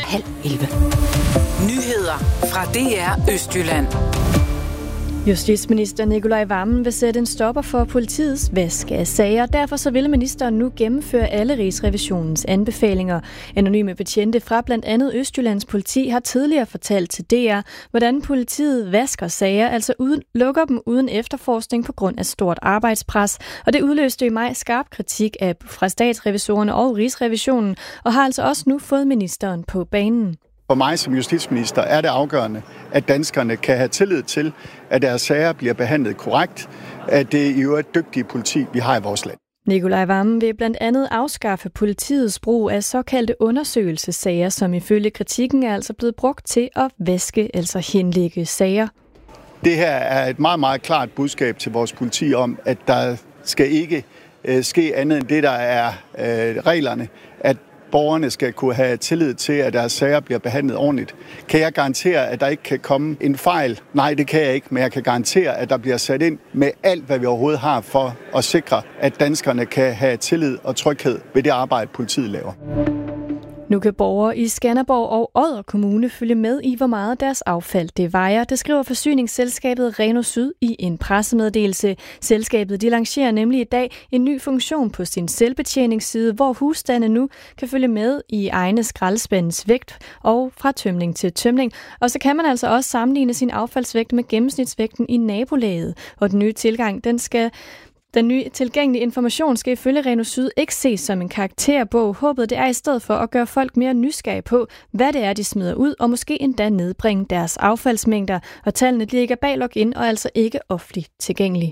10:30. Nyheder fra DR Østjylland. Justitsminister Nicolai Wammen vil sætte en stopper for politiets vask af sager. Derfor så vil ministeren nu gennemføre alle Rigsrevisionens anbefalinger. Anonyme betjente fra blandt andet Østjyllands politi har tidligere fortalt til DR, hvordan politiet vasker sager, altså lukker dem uden efterforskning på grund af stort arbejdspres. Og det udløste i maj skarp kritik fra statsrevisorerne og Rigsrevisionen, og har altså også nu fået ministeren på banen. For mig som justitsminister er det afgørende, at danskerne kan have tillid til, at deres sager bliver behandlet korrekt, at det er jo et dygtigt politi, vi har i vores land. Nicolai Wammen vil blandt andet afskaffe politiets brug af såkaldte undersøgelsessager, som ifølge kritikken er altså blevet brugt til at vaske, altså henlægge sager. Det her er et meget, meget klart budskab til vores politi om, at der skal ikke ske andet end det, der er reglerne, at borgerne skal kunne have tillid til, at deres sager bliver behandlet ordentligt. Kan jeg garantere, at der ikke kan komme en fejl? Nej, det kan jeg ikke, men jeg kan garantere, at der bliver sat ind med alt, hvad vi overhovedet har for at sikre, at danskerne kan have tillid og tryghed ved det arbejde, politiet laver. Nu kan borgere i Skanderborg og Odder Kommune følge med i, hvor meget deres affald det vejer. Det skriver forsyningsselskabet Reno Syd i en pressemeddelelse. Selskabet lancerer nemlig i dag en ny funktion på sin selvbetjeningsside, hvor husstande nu kan følge med i egne skraldespandens vægt og fra tømning til tømning. Og så kan man altså også sammenligne sin affaldsvægt med gennemsnitsvægten i nabolaget. Og den nye tilgang, Den nye tilgængelige information skal ifølge Reno Syd ikke ses som en karakterbog. Håbet det er i stedet for at gøre folk mere nysgerrige på, hvad det er, de smider ud, og måske endda nedbringe deres affaldsmængder. Og tallene ligger bag login og altså ikke offentligt tilgængelige.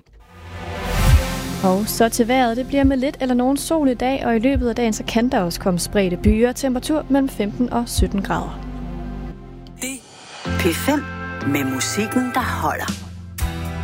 Og så til vejret. Det bliver med lidt eller nogen sol i dag, og i løbet af dagen så kan der også komme spredte byer. Temperatur mellem 15 og 17 grader. Det P5 med musikken, der holder.